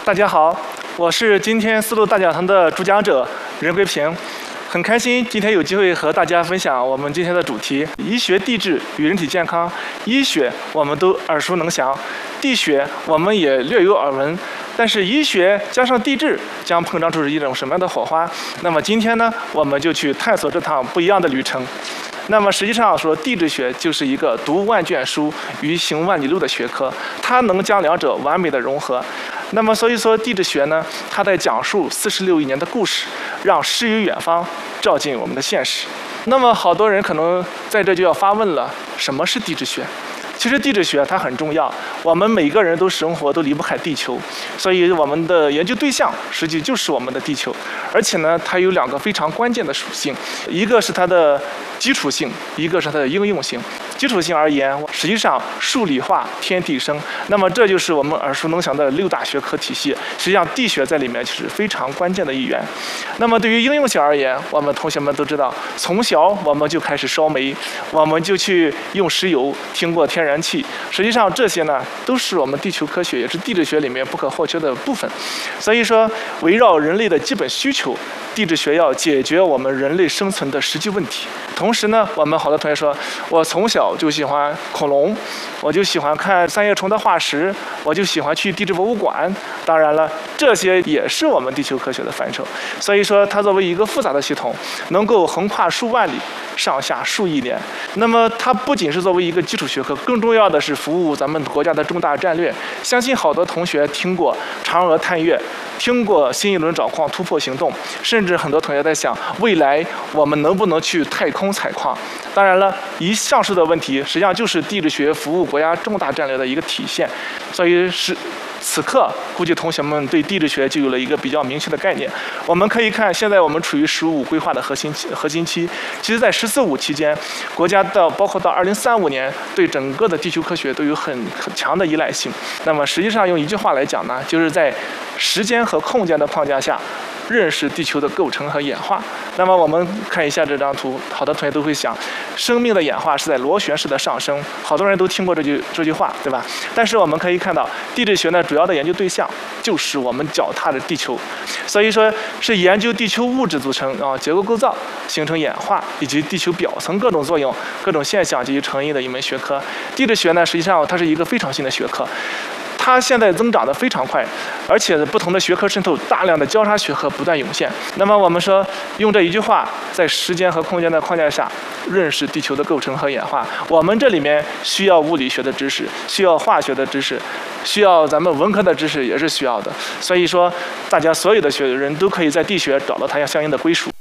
大家好，我是今天丝路大讲堂的主讲者任桂平，很开心今天有机会和大家分享我们今天的主题：医学地质与人体健康。医学我们都耳熟能详，地学我们也略有耳闻，但是医学加上地质将碰撞出一种什么样的火花？那么今天呢，我们就去探索这趟不一样的旅程。那么实际上说，地质学就是一个读万卷书与行万里路的学科，它能将两者完美的融合。那么所以说，地质学呢，它在讲述46亿年的故事，让诗与远方照进我们的现实。那么好多人可能在这就要发问了：什么是地质学？其实地质学它很重要，我们每个人都生活都离不开地球，所以我们的研究对象实际就是我们的地球。而且呢，它有两个非常关键的属性，一个是它的基础性，一个是它的应用性。基础性而言，实际上数理化天地生，那么这就是我们耳熟能详的6大学科体系。实际上地学在里面是非常关键的一员。那么对于应用性而言，我们同学们都知道，从小我们就开始烧煤，我们就去用石油，听过天然气。实际上这些呢，都是我们地球科学，也是地质学里面不可或缺的部分。所以说，围绕人类的基本需求，地质学要解决我们人类生存的实际问题。同时呢，我们好多同学说，我从小就喜欢恐龙，我就喜欢看三叶虫的化石，我就喜欢去地质博物馆。当然了，这些也是我们地球科学的范畴。所以说，它作为一个复杂的系统，能够横跨数万里，上下数亿年。那么它不仅是作为一个基础学科，更重要的是服务咱们国家的重大战略。相信好多同学听过嫦娥探月，听过新一轮找矿突破行动，甚至很多同学在想，未来我们能不能去太空采矿？当然了，上述的问题实际上就是地质学服务国家重大战略的一个体现。所以此刻估计同学们对地质学就有了一个比较明确的概念。我们可以看，现在我们处于“15规划的核心期。其实在“十四五”期间，国家包括到2035年，对整个的地球科学都有很强的依赖性。那么实际上用一句话来讲呢，就是在时间和空间的框架下，认识地球的构成和演化。那么我们看一下这张图，好多同学都会想，生命的演化是在螺旋式的上升，好多人都听过这句话，对吧？但是我们可以看到，地质学呢主要的研究对象就是我们脚踏的地球，所以说是研究地球物质组成结构构造、形成演化以及地球表层各种作用、各种现象及其成因的一门学科。地质学呢，实际上它是一个非常新的学科。它现在增长得非常快，而且不同的学科渗透，大量的交叉学科不断涌现。那么我们说，用这一句话，在时间和空间的框架下，认识地球的构成和演化。我们这里面需要物理学的知识，需要化学的知识，需要咱们文科的知识也是需要的。所以说，大家所有的学人都可以在地学找到它相应的归属。